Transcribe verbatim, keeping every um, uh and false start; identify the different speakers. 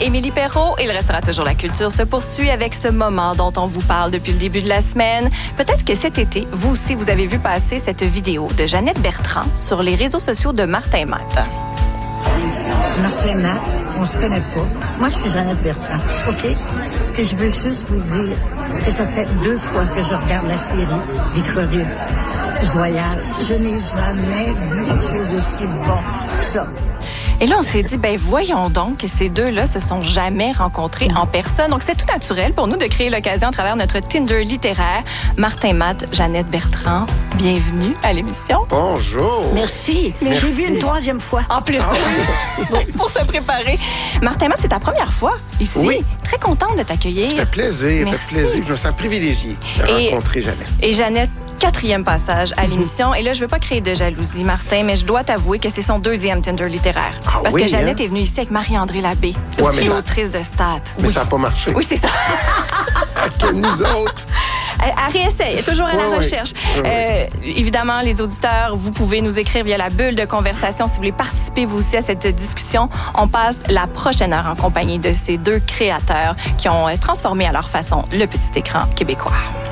Speaker 1: Émilie Perrault et il restera toujours la culture se poursuit avec ce moment dont on vous parle depuis le début de la semaine. Peut-être que cet été, vous aussi, vous avez vu passer cette vidéo de Jeannette Bertrand sur les réseaux sociaux de Martin Matt.
Speaker 2: Martin Matt, on se connaît pas. Moi, je suis Jeannette Bertrand, OK? Puis je veux juste vous dire que ça fait deux fois que je regarde la série Vitreville Joyal. Je n'ai jamais vu quelque chose d'aussi bon que ça.
Speaker 1: Et là, on s'est dit, ben voyons donc que ces deux-là se sont jamais rencontrés en personne. Donc, c'est tout naturel pour nous de créer l'occasion à travers notre Tinder littéraire. Martin Matt, Jeannette Bertrand, bienvenue à l'émission.
Speaker 3: Bonjour.
Speaker 2: Merci.
Speaker 3: Merci.
Speaker 2: J'ai vu une troisième fois.
Speaker 1: En plus,
Speaker 3: Ah.
Speaker 1: pour se préparer. Martin Matt, c'est ta première fois ici.
Speaker 3: Oui.
Speaker 1: Très contente de t'accueillir.
Speaker 3: Ça fait plaisir, ça
Speaker 1: Merci.
Speaker 3: fait plaisir. Je me sens privilégié de
Speaker 1: Et-
Speaker 3: rencontrer Jeannette.
Speaker 1: Et Jeannette, quatrième passage à l'émission. Et là, je veux pas créer de jalousie, Martin, mais je dois t'avouer que c'est son deuxième Tinder littéraire.
Speaker 3: Ah
Speaker 1: Parce
Speaker 3: oui,
Speaker 1: que Jeannette
Speaker 3: hein?
Speaker 1: est venue ici avec Marie-André Labbé,
Speaker 3: Ouais, mais ça-
Speaker 1: autrice de Stat.
Speaker 3: Mais
Speaker 1: Oui.
Speaker 3: ça n'a pas marché.
Speaker 1: Oui, c'est ça.
Speaker 3: Que nous autres.
Speaker 1: Elle, elle réessaye, elle est toujours à la
Speaker 3: Oui, oui.
Speaker 1: recherche.
Speaker 3: Oui, oui.
Speaker 1: Euh, évidemment, les auditeurs, vous pouvez nous écrire via la bulle de conversation si vous voulez participer vous aussi à cette discussion. On passe la prochaine heure en compagnie de ces deux créateurs qui ont euh, transformé à leur façon le petit écran québécois.